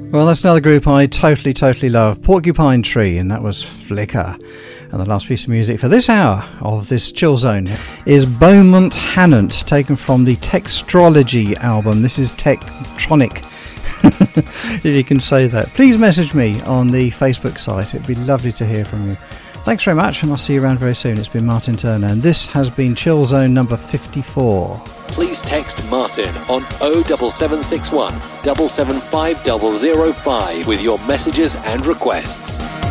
Well, that's another group I totally love, Porcupine Tree, and that was Flicker. And the last piece of music for this hour of this Chill Zone is Beaumont Hannant, taken from the Textrology album. This is Tektronic, if you can say that. Please message me on the Facebook site. It'd be lovely to hear from you. Thanks very much, and I'll see you around very soon. It's been Martin Turner, and this has been Chill Zone number 54. Please text Martin on 07761 775 005 with your messages and requests.